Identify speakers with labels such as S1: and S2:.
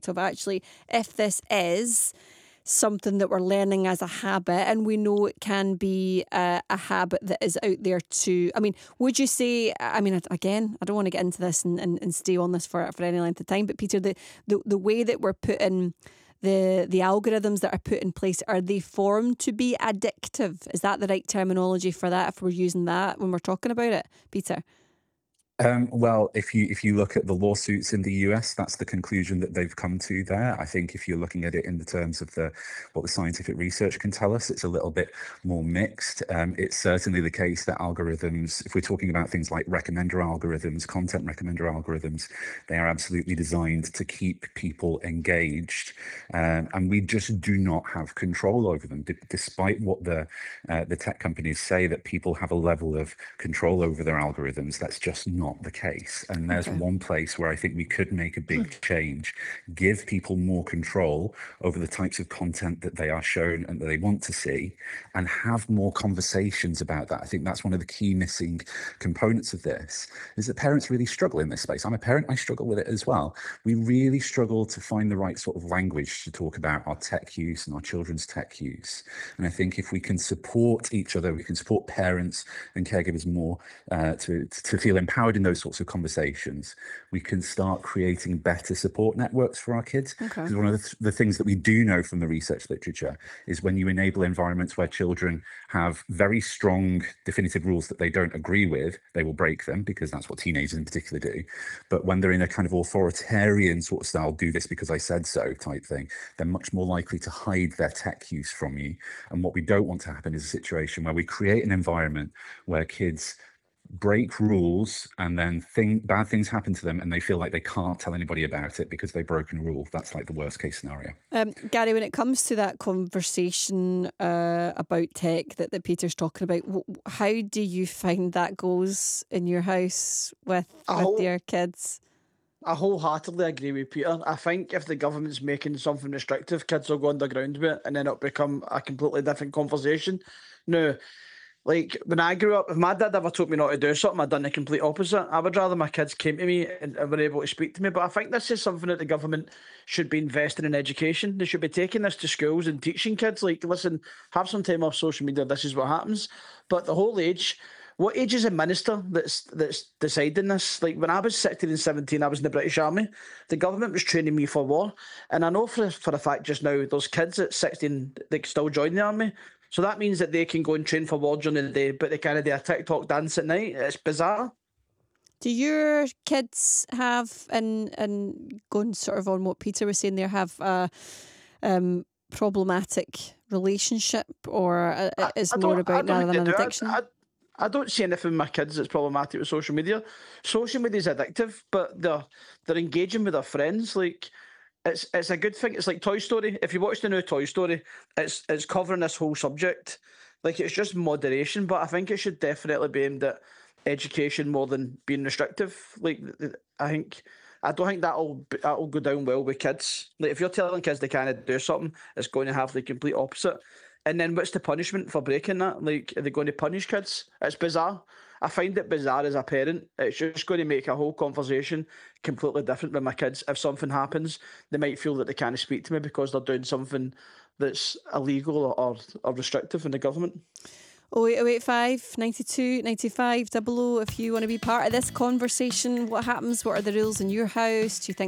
S1: aspect of actually, if this is something that we're learning as a habit, and we know it can be a habit that is out there too. I mean, would you say, I mean, again, I don't want to get into this and stay on this for any length of time, but Peter, the way that we're putting the algorithms that are put in place, are they formed to be addictive? Is that the right terminology for that, if we're using that when we're talking about it, Peter?
S2: Well, if you look at the lawsuits in the US, that's the conclusion that they've come to there. I think if you're looking at it in the terms of what the scientific research can tell us, it's a little bit more mixed. It's certainly the case that algorithms, if we're talking about things like recommender algorithms, content recommender algorithms, they are absolutely designed to keep people engaged, and we just do not have control over them, despite what the tech companies say that people have a level of control over their algorithms. That's just not the case. And there's one place where I think we could make a big change, give people more control over the types of content that they are shown and that they want to see, and have more conversations about that. I think that's one of the key missing components of this, is that parents really struggle in this space. I'm a parent, I struggle with it as well. We really struggle to find the right sort of language to talk about our tech use and our children's tech use. And I think if we can support each other, we can support parents and caregivers more to feel empowered in those sorts of conversations, we can start creating better support networks for our kids. Because one of the things that we do know from the research literature is when you enable environments where children have very strong, definitive rules that they don't agree with, they will break them, because that's what teenagers in particular do. But when they're in a kind of authoritarian sort of style, do this because I said so type thing, they're much more likely to hide their tech use from you. And what we don't want to happen is a situation where we create an environment where kids break rules and then bad things happen to them and they feel like they can't tell anybody about it because they've broken a rule. That's like the worst case scenario.
S1: Gary, when it comes to that conversation about tech that Peter's talking about, how do you find that goes in your house with your kids?
S3: I wholeheartedly agree with Peter. I think if the government's making something restrictive, kids will go underground with it and then it'll become a completely different conversation. Now, like when I grew up, if my dad ever told me not to do something, I'd done the complete opposite. I would rather my kids came to me and were able to speak to me. But I think this is something that the government should be investing in education. They should be taking this to schools and teaching kids, like, listen, have some time off social media. This is what happens. But the whole age, what age is a minister that's deciding this? Like when I was 16 and 17, I was in the British Army. The government was training me for war. And I know for a fact just now, those kids at 16, they can still join the army. So that means that they can go and train for war during the day, but they kind do a TikTok dance at night. It's bizarre.
S1: Do your kids have, and going sort of on what Peter was saying there, have a problematic relationship, or is more about rather than an addiction?
S3: I don't see anything with my kids that's problematic with social media. Social media is addictive, but they're engaging with their friends. Like, it's a good thing. It's like Toy Story. If you watch the new Toy Story, it's covering this whole subject. Like, it's just moderation, but I think it should definitely be aimed at education more than being restrictive. Like, I don't think that'll go down well with kids. Like, if you're telling kids they can't do something, it's going to have the complete opposite. And then what's the punishment for breaking that? Like, are they going to punish kids? It's bizarre. I find it bizarre as a parent. It's just going to make a whole conversation completely different with my kids. If something happens, they might feel that they can't speak to me because they're doing something that's illegal or restrictive in the government.
S1: 08085 92 95 00 if you want to be part of this conversation. What happens? What are the rules in your house? Do you think